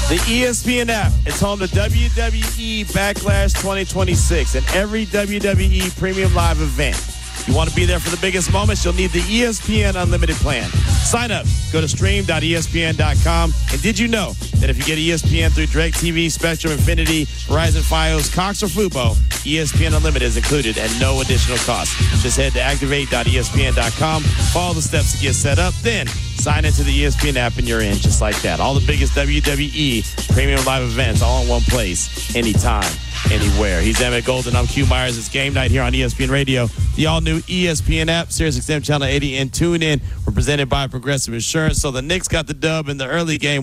The ESPN app is home to WWE Backlash 2026 and every WWE Premium Live event. You want to be there for the biggest moments? You'll need the ESPN Unlimited plan. Sign up. Go to stream.espn.com. And did you know that if you get ESPN through DirecTV, Spectrum, Infinity, Verizon, Fios, Cox, or Fubo, ESPN Unlimited is included at no additional cost. Just head to activate.espn.com, follow the steps to get set up, then sign into the ESPN app and you're in just like that. All the biggest WWE Premium Live events all in one place, anytime, anywhere. He's Emmett Golden. I'm Q Myers. It's game night here on ESPN Radio. The all-new ESPN app, SiriusXM Channel 80, and TuneIn. We're presented by Progressive Insurance. So the Knicks got the dub in the early game,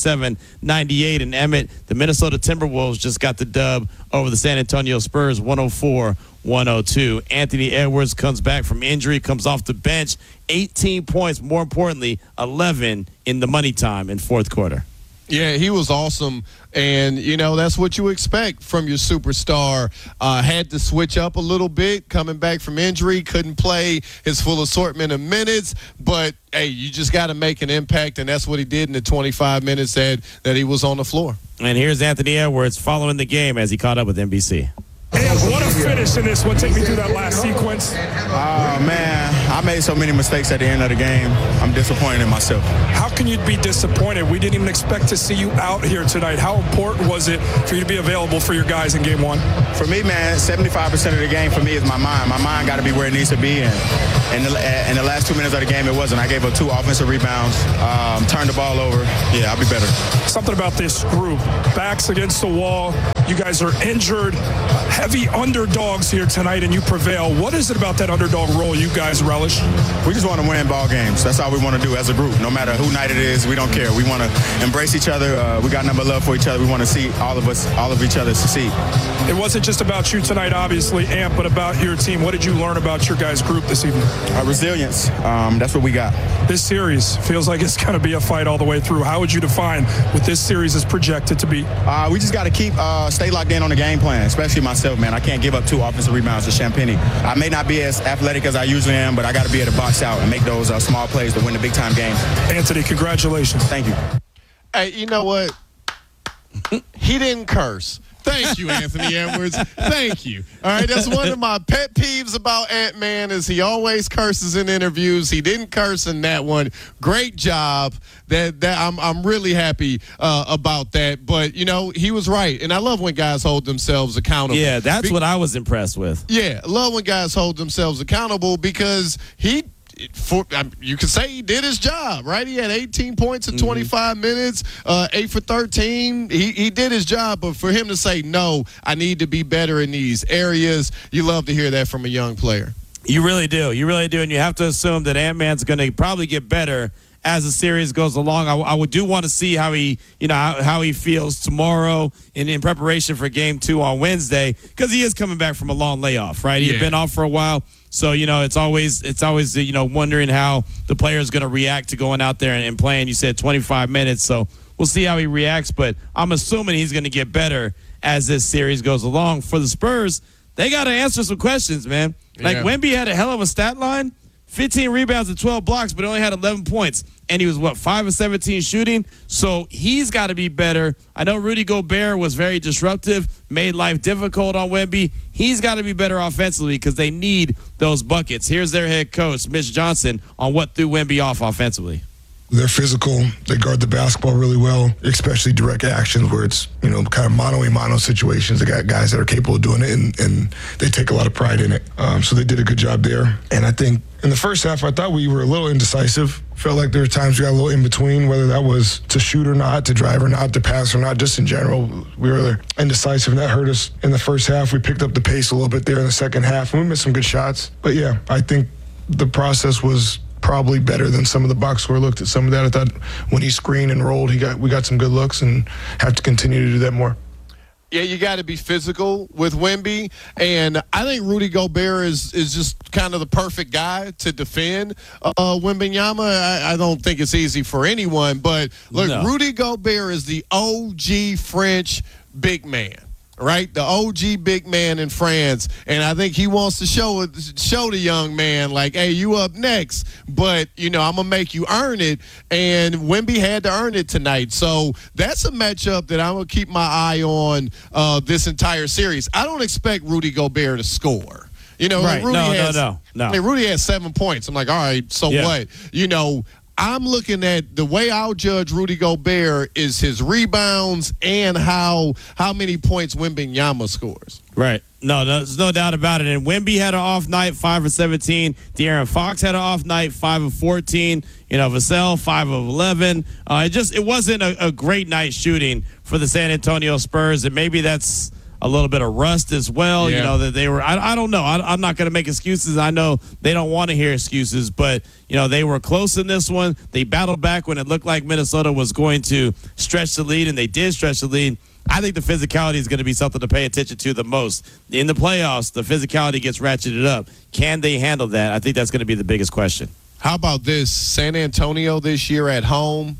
137-98. And Emmett, the Minnesota Timberwolves just got the dub over the San Antonio Spurs, 104-102. Anthony Edwards comes back from injury, comes off the bench, 18 points, more importantly, 11 in the money time in fourth quarter. Yeah, he was awesome, and, that's what you expect from your superstar. Had to switch up a little bit, coming back from injury, couldn't play his full assortment of minutes, but, hey, you just got to make an impact, and that's what he did in the 25 minutes that he was on the floor. And here's Anthony Edwards following the game as he caught up with NBC. And what a finish in this one. Take me through that last sequence. Oh, man. I made so many mistakes at the end of the game. I'm disappointed in myself. How can you be disappointed? We didn't even expect to see you out here tonight. How important was it for you to be available for your guys in game one? For me, man, 75% of the game for me is my mind. My mind got to be where it needs to be. And in the last 2 minutes of the game, it wasn't. I gave up 2 offensive rebounds, turned the ball over. Yeah, I'll be better. Something about this group. Backs against the wall. You guys are injured. Heavy underdogs here tonight, and you prevail. What is it about that underdog role you guys relish? We just want to win ball games. That's all we want to do as a group. No matter who night it is, we don't care. We want to embrace each other. We got nothing but love for each other. We want to see all of each other succeed. It wasn't just about you tonight, obviously, Amp, but about your team. What did you learn about your guys' group this evening? Resilience. That's what we got. This series feels like it's going to be a fight all the way through. How would you define what this series is projected to be? We just got to stay locked in on the game plan, especially myself, man. I can't give up 2 offensive rebounds to Champagnie. I may not be as athletic as I usually am, but I got to be able to box out and make those small plays to win the big-time games. Anthony, congratulations. Thank you. Hey, you know what? He didn't curse. Thank you, Anthony Edwards. Thank you. All right, that's one of my pet peeves about Ant-Man is he always curses in interviews. He didn't curse in that one. Great job. That I'm really happy about that. But, he was right. And I love when guys hold themselves accountable. Yeah, that's what I was impressed with. Yeah, I love when guys hold themselves accountable because you could say he did his job, right? He had 18 points in 25 minutes, 8 for 13. He did his job, but for him to say, no, I need to be better in these areas, you love to hear that from a young player. You really do. You really do. And you have to assume that Ant-Man's going to probably get better as the series goes along. I do want to see how he feels tomorrow in preparation for game 2 on Wednesday, because he is coming back from a long layoff, right? He had been off for a while. So, it's always wondering how the player is going to react to going out there and playing. You said 25 minutes, so we'll see how he reacts. But I'm assuming he's going to get better as this series goes along. For the Spurs, they got to answer some questions, man. Like, Wemby had a hell of a stat line, 15 rebounds and 12 blocks, but only had 11 points. And he was, 5 of 17 shooting? So he's got to be better. I know Rudy Gobert was very disruptive, made life difficult on Wemby. He's got to be better offensively because they need those buckets. Here's their head coach, Mitch Johnson, on what threw Wemby off offensively. They're physical. They guard the basketball really well, especially direct actions where it's, kind of mano-a-mano situations. They got guys that are capable of doing it, and they take a lot of pride in it. So they did a good job there. And I think in the first half, I thought we were a little indecisive. Felt like there were times we got a little in between, whether that was to shoot or not, to drive or not, to pass or not, just in general. We were indecisive, and that hurt us in the first half. We picked up the pace a little bit there in the second half, and we missed some good shots. But, yeah, I think the process was probably better than some of the box score looked at some of that. I thought when he screened and rolled, we got some good looks and have to continue to do that more. Yeah, you got to be physical with Wemby, and I think Rudy Gobert is just kind of the perfect guy to defend Wembanyama. I don't think it's easy for anyone, but look, Rudy Gobert is the OG French big man. right? The OG big man in France. And I think he wants to show the young man, like, hey, you up next. But, I'm going to make you earn it. And Wemby had to earn it tonight. So that's a matchup that I'm going to keep my eye on this entire series. I don't expect Rudy Gobert to score. Right. Rudy No. I mean, Rudy has 7 points. I'm like, all right, so what? I'm looking at the way I'll judge Rudy Gobert is his rebounds and how many points Wembanyama scores. Right. No, there's no doubt about it. And Wemby had an off night, 5 of 17. De'Aaron Fox had an off night, 5 of 14. Vassell, 5 of 11. It wasn't a great night shooting for the San Antonio Spurs, and maybe that's a little bit of rust as well. Yeah. That they were, I don't know. I'm not going to make excuses. I know they don't want to hear excuses, but, they were close in this one. They battled back when it looked like Minnesota was going to stretch the lead, and they did stretch the lead. I think the physicality is going to be something to pay attention to the most. In the playoffs, the physicality gets ratcheted up. Can they handle that? I think that's going to be the biggest question. How about this? San Antonio this year at home,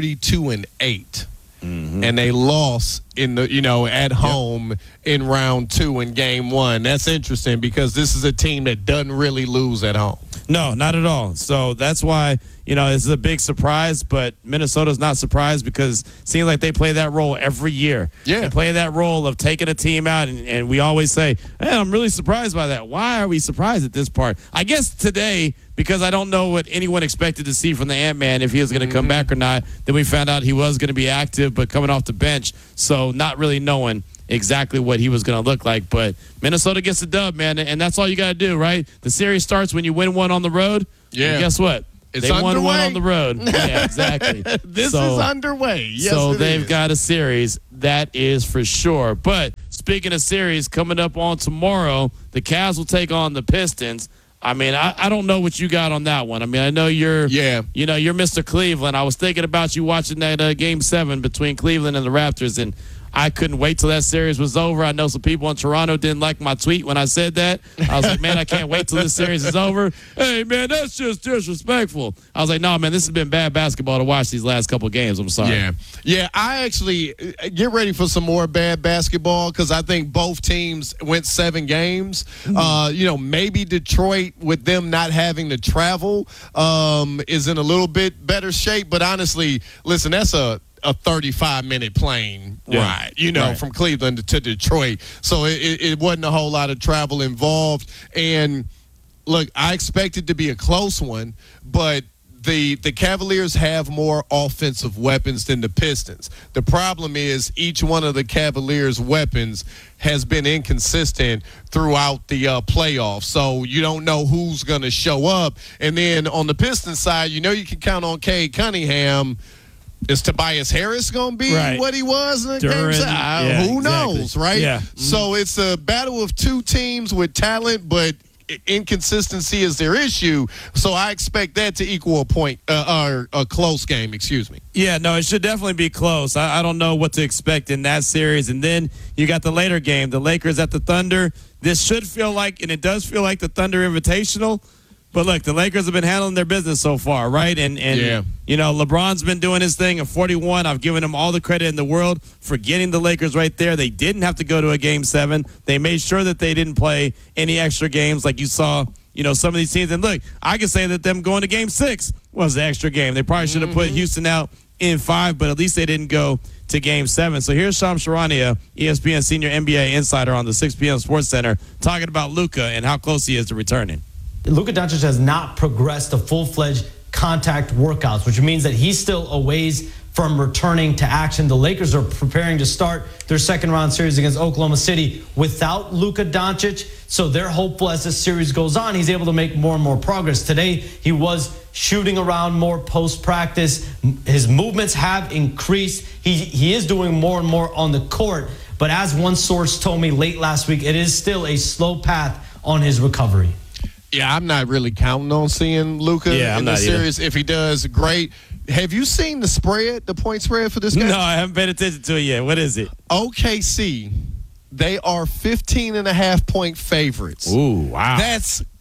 32-8. And they lost at home in round 2 in game 1. That's interesting because this is a team that doesn't really lose at home. No, not at all. So that's why, this is a big surprise, but Minnesota's not surprised because it seems like they play that role every year. Yeah. They play that role of taking a team out, and we always say, hey, I'm really surprised by that. Why are we surprised at this part? I guess today, because I don't know what anyone expected to see from the Ant-Man, if he was going to come back or not. Then we found out he was going to be active, but coming off the bench, so not really knowing exactly what he was going to look like. But Minnesota gets the dub, man, and that's all you got to do, right? The series starts when you win one on the road. Yeah. And guess what? It's they won underway. one on the road. Yeah, exactly. This is underway. Yes, so it they've is. got a series, that is for sure. But speaking of series, coming up on tomorrow, the Cavs will take on the Pistons. I mean, I don't know what you got on that one. I mean, I know you're Mr. Cleveland. I was thinking about you watching that Game 7 between Cleveland and the Raptors, and I couldn't wait till that series was over. I know some people in Toronto didn't like my tweet when I said that. I was like, man, I can't wait till this series is over. Hey, man, that's just disrespectful. I was like, no, man, this has been bad basketball to watch these last couple games. I'm sorry. Yeah, I actually get ready for some more bad basketball because I think both teams went 7 games. Maybe Detroit, with them not having to travel, is in a little bit better shape. But honestly, listen, that's a 35-minute plane ride, right. from Cleveland to Detroit. So it wasn't a whole lot of travel involved. And, look, I expect it to be a close one, but the Cavaliers have more offensive weapons than the Pistons. The problem is each one of the Cavaliers' weapons has been inconsistent throughout the playoffs. So you don't know who's going to show up. And then on the Pistons side, you can count on Cade Cunningham. Is Tobias Harris going to be what he was in the game? Who knows, right? Yeah. So it's a battle of two teams with talent, but inconsistency is their issue. So I expect that to equal a close game, excuse me. Yeah, no, it should definitely be close. I don't know what to expect in that series. And then you got the later game, the Lakers at the Thunder. This should feel like, and it does feel like the Thunder Invitational. But look, the Lakers have been handling their business so far, right? And LeBron's been doing his thing at 41. I've given him all the credit in the world for getting the Lakers right there. They didn't have to go to a Game 7. They made sure that they didn't play any extra games like you saw, some of these teams. And look, I can say that them going to Game 6 was the extra game. They probably should have put Houston out in 5, but at least they didn't go to Game 7. So here's Shams Charania, ESPN senior NBA insider on the 6 p.m. Sports Center, talking about Luka and how close he is to returning. Luka Doncic has not progressed to full-fledged contact workouts, which means that he's still a ways from returning to action. The Lakers are preparing to start their second-round series against Oklahoma City without Luka Doncic, so they're hopeful as this series goes on, he's able to make more and more progress. Today, he was shooting around more post-practice. His movements have increased. He is doing more and more on the court, but as one source told me late last week, it is still a slow path on his recovery. Yeah, I'm not really counting on seeing Luka in the series. If he does, great. Have you seen the spread, the point spread for this game? No, I haven't paid attention to it yet. What is it? OKC, they are 15.5-point favorites. Ooh, wow. That's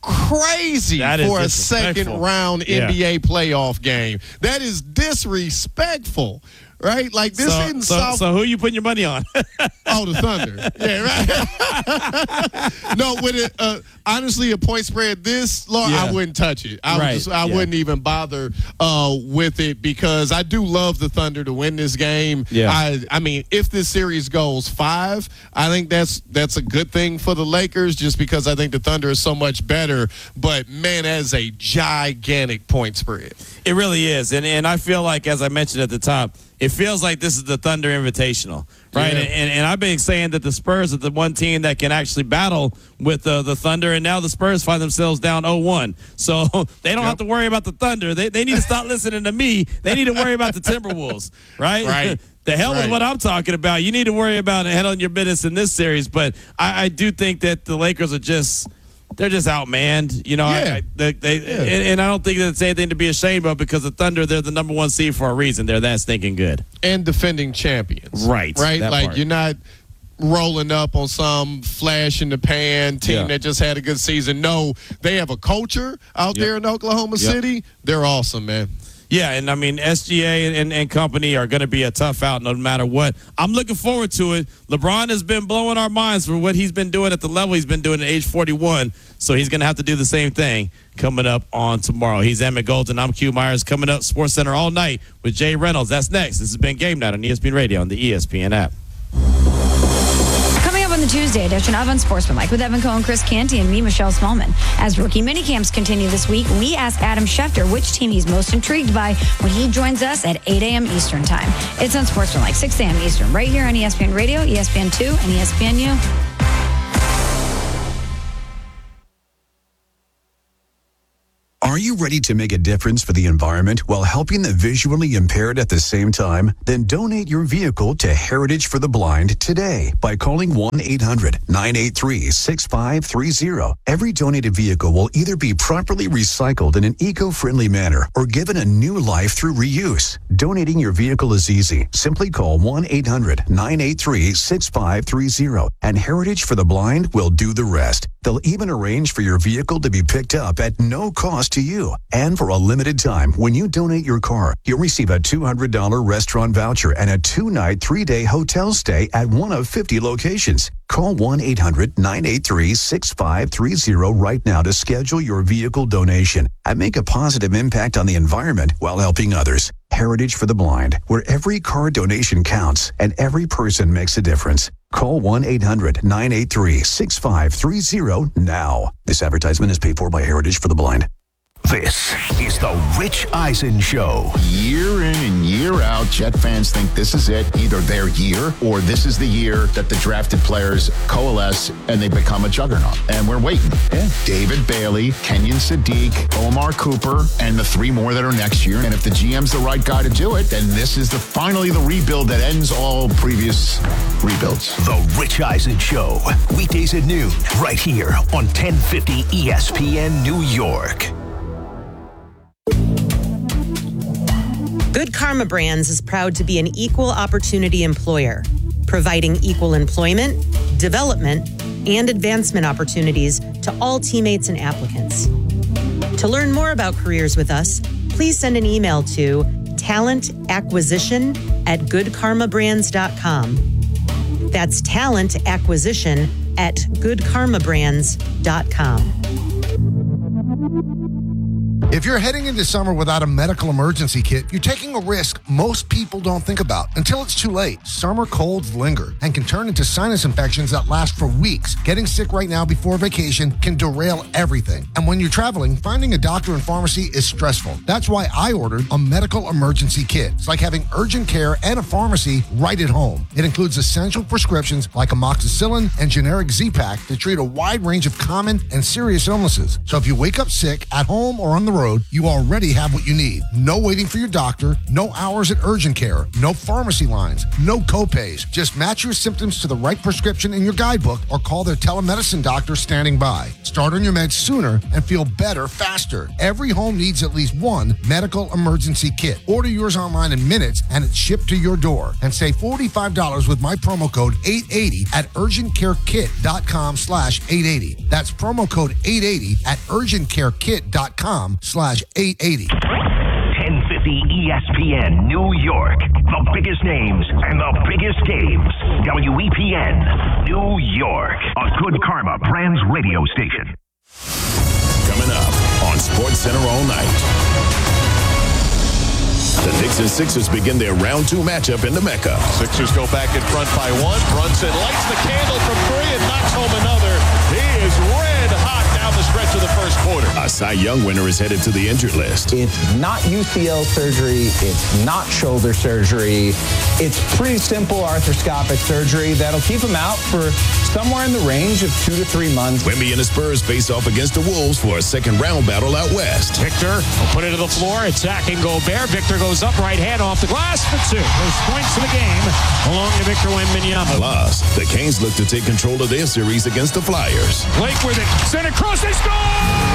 crazy That is for a disrespectful. second round Yeah. NBA playoff game. That is disrespectful, right? Like this isn't South. So who are you putting your money on? Oh, the Thunder. Yeah, right. No, with it, honestly, a point spread this low, Yeah. I wouldn't touch it. I Right, wouldn't even bother with it because I do love the Thunder to win this game. Yeah. I mean, if this series goes 5, I think that's a good thing for the Lakers just because I think the Thunder is so much better. But, man, that is a gigantic point spread. It really is. And I feel like, as I mentioned at the top, it feels like this is the Thunder Invitational, right? Yeah. And I've been saying that the Spurs are the one team that can actually battle with the Thunder, and now the Spurs find themselves down 0-1. So they don't have to worry about the Thunder. They need to stop listening to me. They need to worry about the Timberwolves, right? Right. The hell is Right. what I'm talking about. You need to worry about handling your business in this series. But I do think that the Lakers are just – they're just outmanned, you know. Yeah. And I don't think that it's anything to be ashamed of because the Thunder, they're the number 1 seed for a reason. They're that stinking good. And defending champions. Right, Right? that Like part. you're not rolling up on some flash in the pan team Yeah. that just had a good season. No, they have a culture out there in Oklahoma City. They're awesome, man. Yeah, and I mean, SGA and company are going to be a tough out no matter what. I'm looking forward to it. LeBron has been blowing our minds for what he's been doing at the level he's been doing at age 41, so he's going to have to do the same thing coming up on tomorrow. He's Emmett Golden. I'm Q Myers. Coming up, Sports Center all night with Jay Reynolds. That's next. This has been Game Night on ESPN Radio on the ESPN app. Coming up on the Tuesday edition of Unsportsmanlike with Evan Cohen, Chris Canty, and me, Michelle Smallman. As rookie minicamps continue this week, we ask Adam Schefter which team he's most intrigued by when he joins us at 8 a.m. Eastern Time. It's Unsportsmanlike, 6 a.m. Eastern, right here on ESPN Radio, ESPN2, and ESPNU. Are you ready to make a difference for the environment while helping the visually impaired at the same time? Then donate your vehicle to Heritage for the Blind today by calling 1-800-983-6530. Every donated vehicle will either be properly recycled in an eco-friendly manner or given a new life through reuse. Donating your vehicle is easy. Simply call 1-800-983-6530 and Heritage for the Blind will do the rest. They'll even arrange for your vehicle to be picked up at no cost to you. And for a limited time, when you donate your car, you'll receive a $200 restaurant voucher and a 2-night, 3-day hotel stay at one of 50 locations. Call 1-800-983-6530 right now to schedule your vehicle donation and make a positive impact on the environment while helping others. Heritage for the Blind, where every car donation counts and every person makes a difference. Call 1-800-983-6530 now. This advertisement is paid for by Heritage for the Blind. This is the Rich Eisen Show. Year in and year out, Jet fans think this is it, either their year or this is the year that the drafted players coalesce and they become a juggernaut. And we're waiting. Yeah. David Bailey, Kenyon Sadiq, Omar Cooper, and the 3 more that are next year. And if the GM's the right guy to do it, then this is finally the rebuild that ends all previous rebuilds. The Rich Eisen Show, weekdays at noon, right here on 1050 ESPN New York. Good Karma Brands is proud to be an equal opportunity employer, providing equal employment, development, and advancement opportunities to all teammates and applicants. To learn more about careers with us, please send an email to talentacquisition@goodkarmabrands.com. That's talentacquisition@goodkarmabrands.com. If you're heading into summer without a medical emergency kit, you're taking a risk most people don't think about until it's too late. Summer colds linger and can turn into sinus infections that last for weeks. Getting sick right now before vacation can derail everything. And when you're traveling, finding a doctor and pharmacy is stressful. That's why I ordered a medical emergency kit. It's like having urgent care and a pharmacy right at home. It includes essential prescriptions like amoxicillin and generic Z-Pak to treat a wide range of common and serious illnesses. So if you wake up sick at home or on the road, Road, you already have what you need. No waiting for your doctor, no hours at urgent care, no pharmacy lines, no copays. Just match your symptoms to the right prescription in your guidebook or call their telemedicine doctor standing by. Start on your meds sooner and feel better faster. Every home needs at least one medical emergency kit. Order yours online in minutes and it's shipped to your door. And save $45 with my promo code 880 at urgentcarekit.com/880. That's promo code 880 at urgentcarekit.com/880. 1050 ESPN New York. The biggest names and the biggest games. WEPN New York. A Good Karma Brands radio station. Coming up on SportsCenter all night. The Knicks and Sixers begin their round 2 matchup in the Mecca. Sixers go back in front by 1. Brunson lights the candle from 3 and knocks home another. He is red hot down the stretch of the first quarter. A Cy Young winner is headed to the injured list. It's not UCL surgery. It's not shoulder surgery. It's pretty simple arthroscopic surgery that'll keep him out for somewhere in the range of 2 to 3 months. Wemby and the Spurs face off against the Wolves for a second round battle out west. Victor will put it to the floor, attacking Gobert. Victor goes up, right hand off the glass for 2. Those points of the game belong to Victor Wembanyama. Plus, the Canes look to take control of their series against the Flyers. Blake with it, sent across, they score!